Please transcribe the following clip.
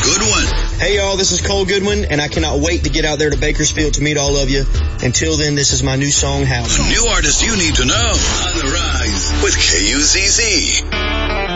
Goodwin. Hey, y'all, this is Cole Goodwin, and I cannot wait to get out there to Bakersfield to meet all of you. Until then, this is my new song, House. New artists you need to know on the rise with KUZZ.